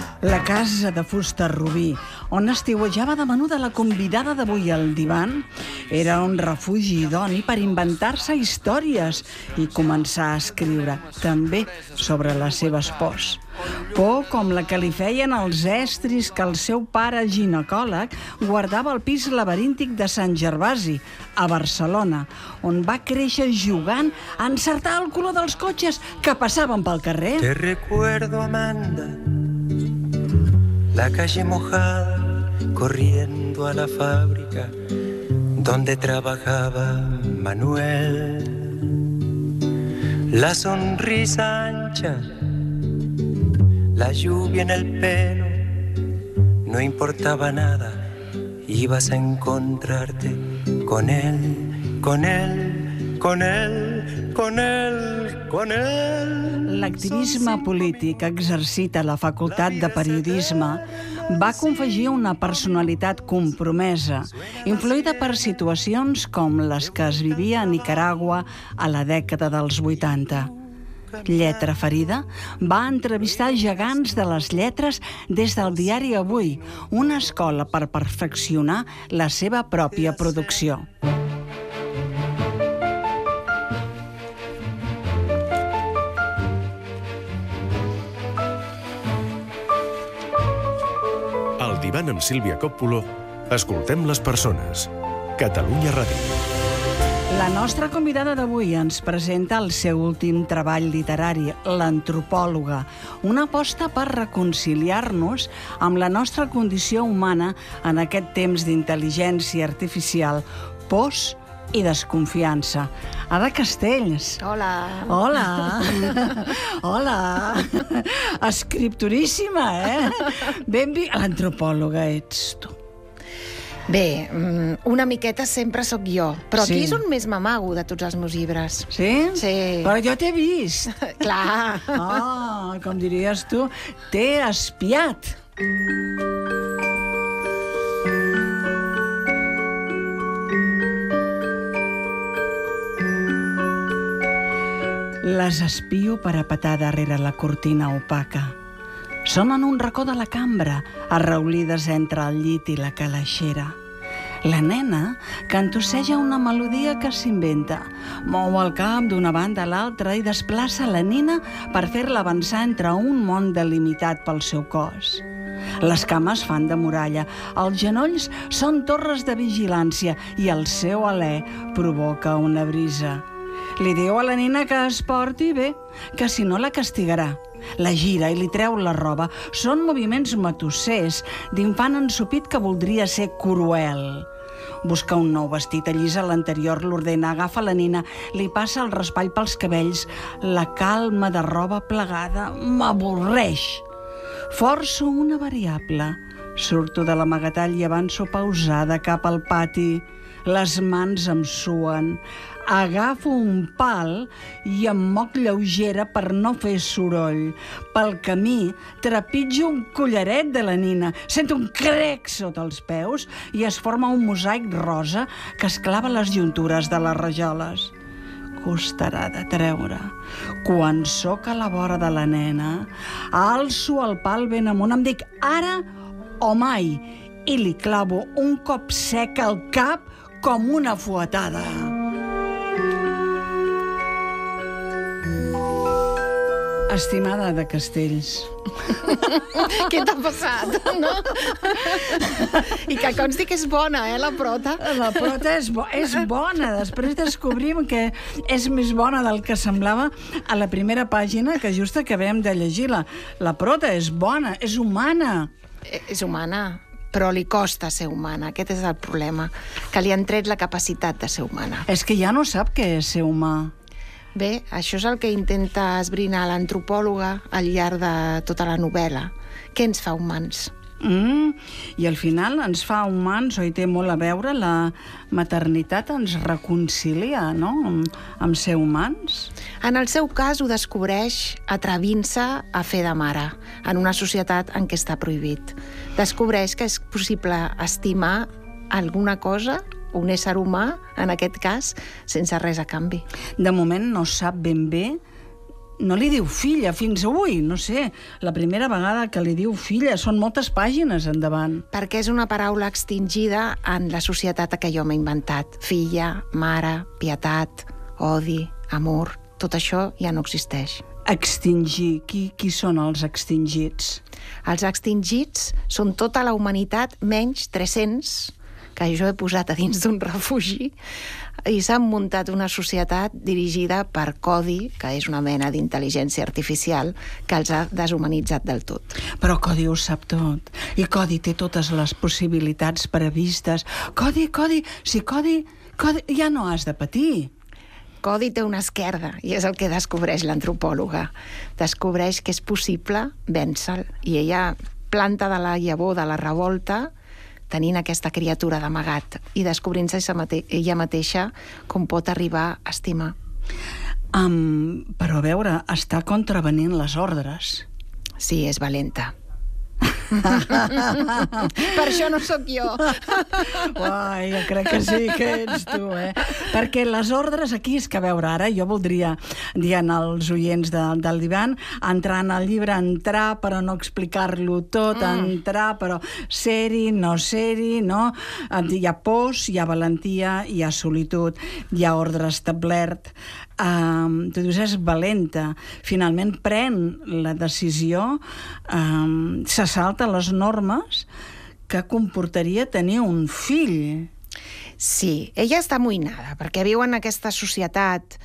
La casa de fusta Rubí, on estiuejava de menuda la convidada d'avui al divan, era un refugi idoni per inventar-se històries i començar a escriure, també sobre les seves pors. Por com la que li feien els estris que el seu pare ginecòleg guardava al pis laberíntic de Sant Gervasi, a Barcelona, on va créixer jugant a encertar el color dels cotxes que passaven pel carrer. Te recuerdo, Amanda, la calle mojada, corriendo a la fábrica donde trabajaba Manuel. La sonrisa ancha, la lluvia en el pelo, no importaba nada, ibas a encontrarte con él, con él, con él, con él, con él. L'activisme polític exercit a la Facultat de Periodisme va confegir una personalitat compromesa, influïda per situacions com les que es vivia a Nicaragua a la dècada dels 80. Lletra ferida va entrevistar gegants de les lletres des del diari Avui, una escola per perfeccionar la seva pròpia producció. Al divan amb Sílvia Coppola, escoltem les persones. Catalunya Ràdio. La nostra convidada d'avui ens presenta el seu últim treball literari, L'antropòloga, una aposta per reconciliar-nos amb la nostra condició humana en aquest temps d'intel·ligència artificial, pors i desconfiança. Ada Castells. Hola. Hola. Hola. Escriptoríssima, L'antropòloga ets tu. Bé, una miqueta sempre sóc jo, però Sí. aquí és on més m'amago de tots els meus llibres. Sí? Sí. Però jo t'he vist. Clar. Com diries tu, t'he espiat. Les espio per apatar darrere la cortina opaca. Són en un racó de la cambra, arraulides entre el llit i la calaixera. La nena cantosseja una melodia que s'inventa, mou el cap d'una banda a l'altra i desplaça la nina per fer-la avançar entre un món delimitat pel seu cos. Les cames fan de muralla, els genolls són torres de vigilància i el seu alè provoca una brisa. Li diu a la nina que es porti bé, que si no la castigarà. La gira i li treu la roba. Són moviments matossers d'infant ensopit que voldria ser cruel. Busca un nou vestit, allisa l'anterior, l'ordena, agafa la nina, li passa el raspall pels cabells. La calma de roba plegada m'avorreix. Forço una variable. Surto de l'amagatall i avanço pausada cap al pati. Les mans em suen. Agafo un pal i em moc lleugera per no fer soroll. Pel camí trepitjo un collaret de la nina. Sento un crec sota els peus i es forma un mosaic rosa que esclava les juntures de les rajoles. Costarà de treure. Quan sóc a la vora de la nena, alço el pal ben amunt, em dic ara o mai i li clavo un cop sec al cap com una fuetada. Estimada de Castells. Què t'ha passat, no? I que consti que és bona, la prota. La prota és bona. Després descobrim que és més bona del que semblava a la primera pàgina que just acabem de llegir-la. La prota és bona, és humana. És humana, però li costa ser humana. Aquest és el problema, que li han tret la capacitat de ser humana. És que ja no sap què és ser humà. Bé, això és el que intenta esbrinar l'antropòloga al llarg de tota la novel·la. Què ens fa humans? I al final ens fa humans, oi, té molt a veure, la maternitat ens reconcilia, no?, amb ser humans. En el seu cas ho descobreix atrevint-se a fer de mare, en una societat en què està prohibit. Descobreix que és possible estimar alguna cosa, un ésser humà, en aquest cas, sense res a canvi. De moment no sap ben bé no li diu filla fins avui, no sé, la primera vegada que li diu filla, són moltes pàgines endavant. Perquè és una paraula extingida en la societat que jo m'he inventat. Filla, mare, pietat, odi, amor, tot això ja no existeix. Extingir, qui són els extingits? Els extingits són tota la humanitat menys 300 que jo he posat a dins d'un refugi i s'han muntat una societat dirigida per Codi, que és una mena d'intel·ligència artificial que els ha deshumanitzat del tot. Però Codi ho sap tot. I Codi té totes les possibilitats previstes. Codi, si Codi ja no has de patir. Codi té una esquerda i és el que descobreix l'antropòloga. Descobreix que és possible vèncer-lo i ella planta de la llavor de la revolta tenint aquesta criatura d'amagat i descobrint-se ella mateixa com pot arribar a estimar. Però a veure, està contravenint les ordres. Sí, és valenta. Per això no sóc jo. Uai, jo crec que sí que ets tu, Perquè les ordres aquí és que, a veure, ara jo voldria dir als oients del divan, entrar en el llibre, entrar però no explicar-lo tot, entrar però ser-hi, no ser-hi, no? Hi ha pors, hi ha valentia, hi ha solitud, hi ha ordre establert. Tu dius, és valenta, finalment pren la decisió, se salta les normes que comportaria tenir un fill. Sí, ella està amoïnada, perquè viu en aquesta societat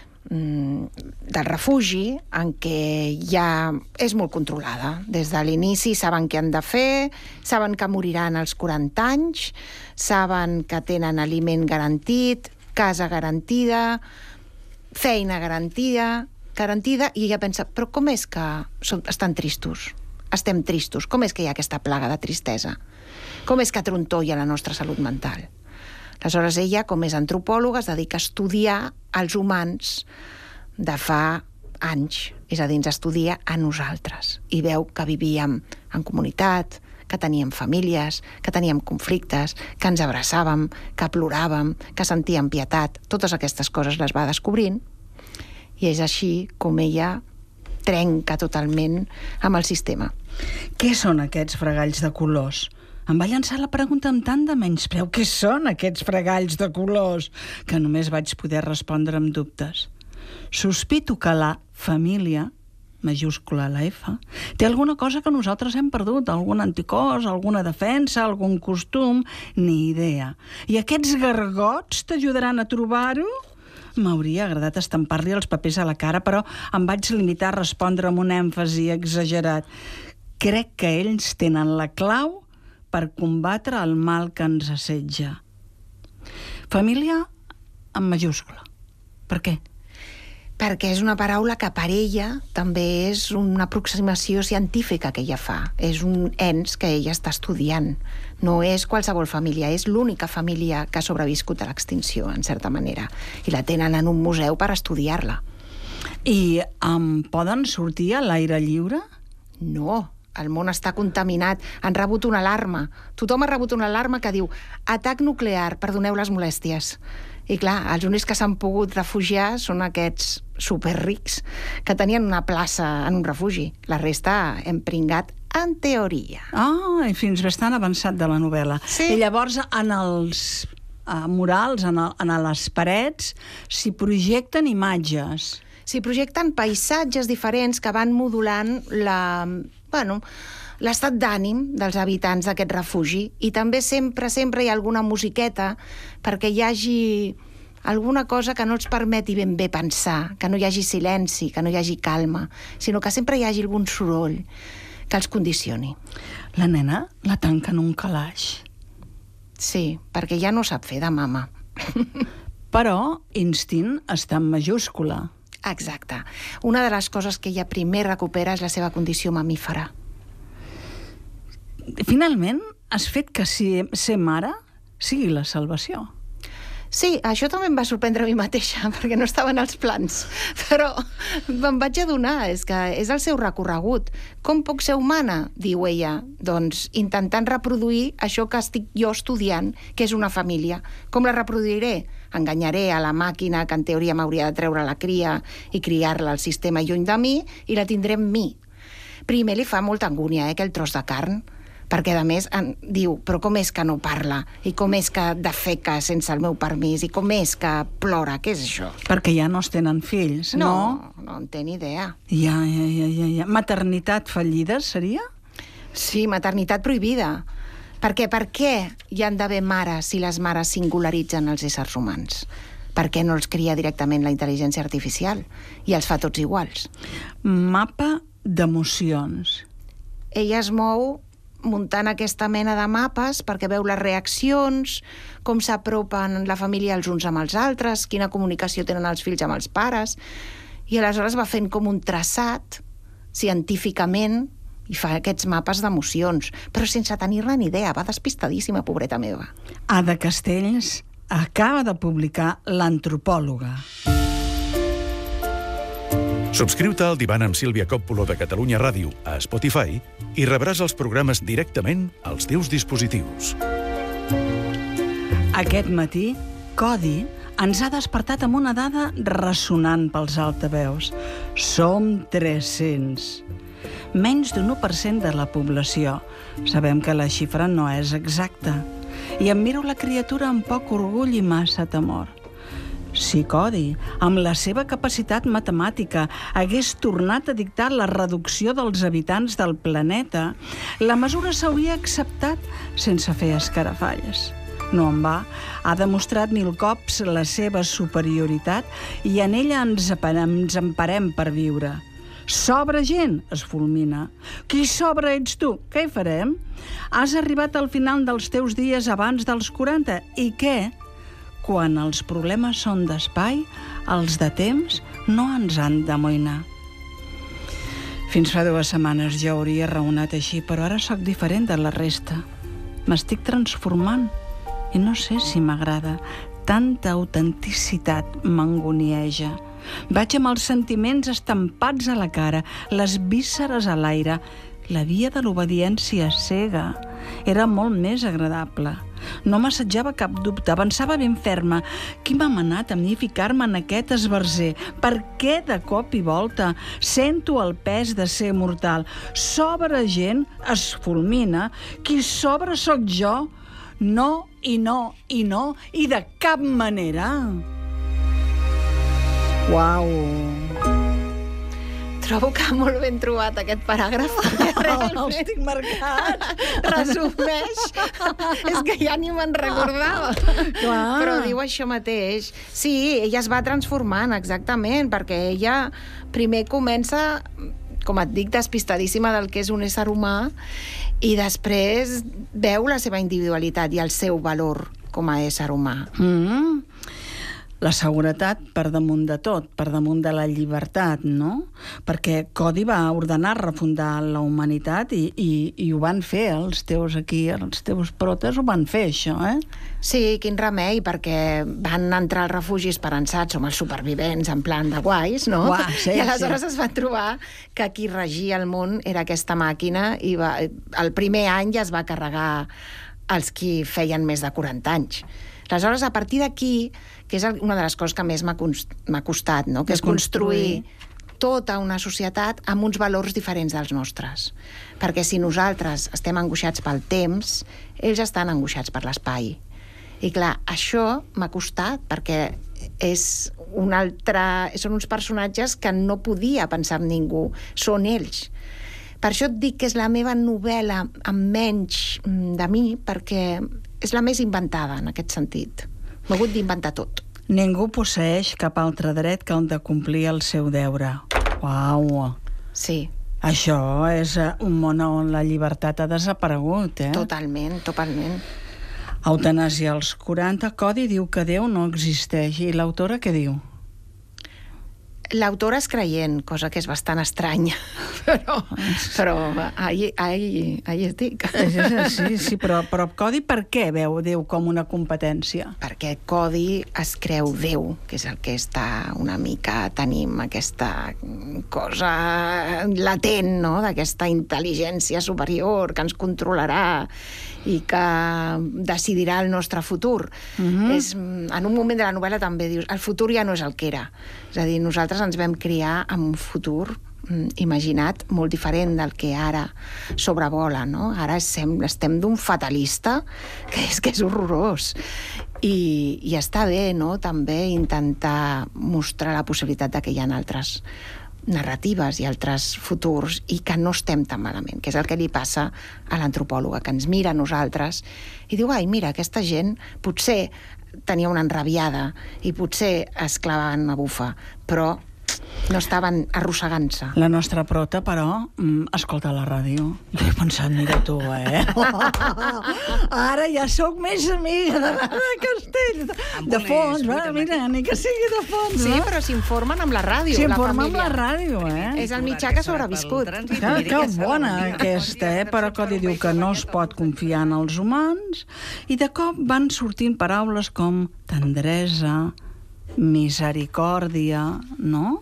del refugi en què ja és molt controlada. Des de l'inici saben què han de fer, saben que moriran als 40 anys, saben que tenen aliment garantit, casa garantida, feina garantida, i ella pensa, però com és que estan tristos? Estem tristos. Com és que hi ha aquesta plaga de tristesa? Com és que trontolla la nostra salut mental? Aleshores, ella, com és antropòloga, es dedica a estudiar els humans de fa anys. És a dir, ens estudia a nosaltres. I veu que vivíem en comunitat, que teníem famílies, que teníem conflictes, que ens abraçàvem, que ploràvem, que sentíem pietat. Totes aquestes coses les va descobrint i és així com ella trenca totalment amb el sistema. Què són aquests fregalls de colors? Em va llançar la pregunta amb tant de menyspreu. Què són aquests fregalls de colors? Que només vaig poder respondre amb dubtes. Sospito que la família, majúscula la F, té alguna cosa que nosaltres hem perdut, algun anticòs, alguna defensa, algun costum, ni idea. I aquests gargots t'ajudaran a trobar-ho? M'hauria agradat estampar-li els papers a la cara, però em vaig limitar a respondre amb un èmfasi exagerat. Crec que ells tenen la clau per combatre el mal que ens assetja. Família en majúscula. Per què? Perquè és una paraula que per ella també és una aproximació científica que ella fa. És un ens que ella està estudiant. No és qualsevol família, és l'única família que ha sobreviscut a l'extinció, en certa manera. I la tenen en un museu per estudiar-la. I poden sortir a l'aire lliure? No, el món està contaminat. Han rebut una alarma. Tothom ha rebut una alarma que diu atac nuclear, perdoneu les molèsties. I clar, els únics que s'han pogut refugiar són aquests superrics que tenien una plaça en un refugi. La resta hem pringat en teoria. I fins bastant avançat de la novel·la. Sí. I llavors en els murals, en les parets, s'hi projecten imatges. S'hi projecten paisatges diferents que van modulant l'estat d'ànim dels habitants d'aquest refugi i també sempre hi ha alguna musiqueta perquè hi hagi alguna cosa que no els permeti ben bé pensar, que no hi hagi silenci, que no hi hagi calma, sinó que sempre hi hagi algun soroll que els condicioni. La nena la tanca en un calaix. Sí, perquè ja no sap fer de mama. Però instint està en majúscula. Exacte. Una de les coses que ella primer recupera és la seva condició mamífera. Finalment, has fet que ser mare sigui la salvació. Sí, això també em va sorprendre a mi mateixa, perquè no estaven als plans. Però me'n vaig adonar, és que és el seu recorregut. Com puc ser humana, diu ella? Doncs intentant reproduir això que estic jo estudiant, que és una família. Com la reproduiré? enganyaré a la màquina que en teoria m'hauria de treure la cria i criar-la al sistema lluny de mi, i la tindré amb mi. Primer li fa molta angúnia, aquell tros de carn, perquè a més diu, però com és que no parla? I com és que defeca sense el meu permís? I com és que plora? Què és això? Perquè ja no es tenen fills, no? No en té ni idea. Ja. Maternitat fallida, seria? Sí, maternitat prohibida. Perquè per què hi han d'haver mares si les mares singularitzen els éssers humans? Per què no els cria directament la intel·ligència artificial i els fa tots iguals? Mapa d'emocions. Ella es mou muntant aquesta mena de mapes perquè veu les reaccions, com s'apropen la família els uns amb els altres, quina comunicació tenen els fills amb els pares, i aleshores va fent com un traçat científicament i fa aquests mapes d'emocions, però sense tenir-ne ni idea, va despistadíssima, pobreta meva. Ada Castells acaba de publicar L'antropòloga. Subscriu-te al Divan amb Sílvia Coppola de Catalunya Ràdio a Spotify i rebràs els programes directament als teus dispositius. Aquest matí, Codi ens ha despertat amb una dada ressonant pels altaveus. Som 300. Menys d'un 1% de la població. Sabem que la xifra no és exacta. I em miro la criatura amb poc orgull i massa temor. Si Codi, amb la seva capacitat matemàtica, hagués tornat a dictar la reducció dels habitants del planeta, la mesura s'hauria acceptat sense fer escarafalls. No en va, ha demostrat 1000 cops la seva superioritat i en ella ens emparem per viure. Sobra gent, es fulmina. Qui sobra ets tu? Què hi farem? Has arribat al final dels teus dies abans dels 40. I què? Quan els problemes són d'espai, els de temps no ens han d'amoïnar. Fins fa 2 setmanes jo hauria raonat així, però ara sóc diferent de la resta. M'estic transformant i no sé si m'agrada. Tanta autenticitat m'angonieja. Vaig amb els sentiments estampats a la cara, les vísceres a l'aire. La via de l'obediència cega era molt més agradable. No m'assetjava cap dubte, avançava ben ferma. Qui m'ha manat a mi ficar-me en aquest esbarzer? Per què de cop i volta sento el pes de ser mortal? Sobra gent, es fulmina. Qui sobra sóc jo? No, i no, i no, i de cap manera. Uau! Trobo que molt ben trobat aquest paràgraf, perquè realment el tinc marcat. Resumeix. És que ja ni me'n recordava. Clar. Però diu això mateix. Sí, ella es va transformant, exactament, perquè ella primer comença, com et dic, despistadíssima del que és un ésser humà, i després veu la seva individualitat i el seu valor com a ésser humà. La seguretat per damunt de tot, per damunt de la llibertat, no? Perquè Codi va ordenar refundar la humanitat i ho van fer, els teus protes ho van fer, això, eh? Sí, quin remei, perquè van entrar als refugis esperançats, som els supervivents, en plan de guais, no? Uà, sí, i aleshores es van trobar que qui regia el món era aquesta màquina i el primer any ja es va carregar els qui feien més de 40 anys. Aleshores, a partir d'aquí, que és una de les coses que més m'ha costat, no? Que és construir tota una societat amb uns valors diferents dels nostres. Perquè si nosaltres estem angoixats pel temps, ells estan angoixats per l'espai. I clar, això m'ha costat perquè són uns personatges que no podia pensar en ningú, són ells. Per això et dic que és la meva novel·la amb menys de mi, perquè és la més inventada en aquest sentit. M'he hagut d'inventar tot. Ningú posseeix cap altre dret que el de complir el seu deure. Uau! Sí. Això és un món on la llibertat ha desaparegut, eh? Totalment, totalment. Eutanàsia als 40, Codi diu que Déu no existeix. I l'autora què diu? L'autora és creient, cosa que és bastant estranya, però ahí estic. Sí, però Codi per què veu Déu com una competència? Perquè Codi es creu Déu, que és el que està una mica... Tenim aquesta cosa latent, no?, d'aquesta intel·ligència superior que ens controlarà i que decidirà el nostre futur. En un moment de la novel·la també dius el futur ja no és el que era. És a dir, nosaltres ens vam criar amb un futur imaginat molt diferent del que ara sobrevola, no? Ara estem d'un fatalista que és horrorós. I està bé, no?, també intentar mostrar la possibilitat de que hi ha altres narratives i altres futurs i que no estem tan malament, que és el que li passa a l'antropòloga, que ens mira a nosaltres i diu, ai, mira, aquesta gent potser tenia una enrabiada i potser es clavaven a bufa, però no estaven arrossegant-se. La nostra prota, però, escolta la ràdio. Jo he pensat, mira tu, Ara ja sóc més amiga de Castell. De fons, mira, ni que sigui de fons. Sí, però s'informen amb la ràdio. S'informen amb la ràdio, És el mitjà que ha sobreviscut. Que bona aquesta, però Codi diu que no es pot confiar en els humans i de cop van sortint paraules com tendresa, misericòrdia, no?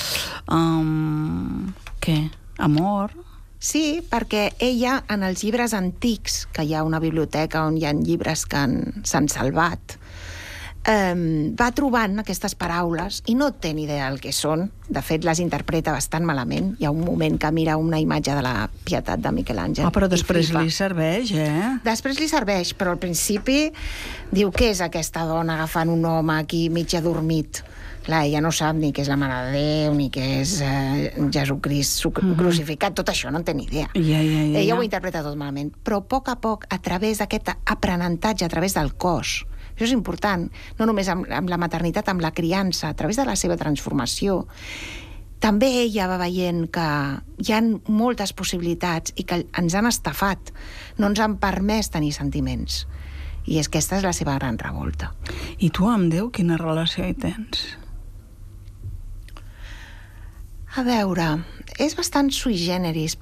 Què? Amor? Sí, perquè ella, en els llibres antics, que hi ha una biblioteca on hi ha llibres que s'han salvat, va trobant aquestes paraules i no té ni idea del que són. De fet, les interpreta bastant malament. Hi ha un moment que mira una imatge de la Pietat de Miquel Àngel. Però després li serveix, Després li serveix, però al principi diu què és aquesta dona agafant un home aquí mig adormit. Clar, ella no sap ni què és la Mare de Déu, ni què és Jesucrist crucificat, tot això no en té ni idea. Ella ho interpreta tot malament. Però a poc, a través d'aquest aprenentatge, a través del cos, això és important, no només amb la maternitat, amb la criança, a través de la seva transformació, també ella va veient que hi ha moltes possibilitats i que ens han estafat, no ens han permès tenir sentiments. I és que aquesta és la seva gran revolta. I tu amb Déu quina relació hi tens? A veure, és bastant sui generis,